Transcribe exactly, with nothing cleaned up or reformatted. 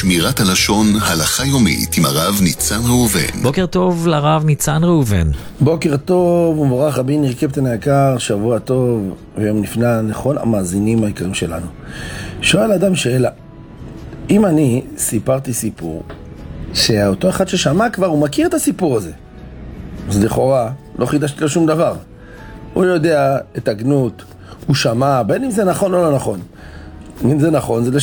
שמירת הלשון, הלכה יומית עם הרב ניצן ראובן. בוקר טוב לרב ניצן ראובן. בוקר טוב ומבורך רבי ניר קפטן היקר, שבוע טוב ויום נפלא לכל המאזינים היקרים שלנו. שואל אדם שאלה, אם אני סיפרתי סיפור שאותו אחד ששמע כבר הוא מכיר את הסיפור הזה, אז לכאורה לא חידשתי לו שום דבר, הוא יודע את הגנות, הוא שמע, בין אם זה נכון או לא נכון. אם זה נכון, זה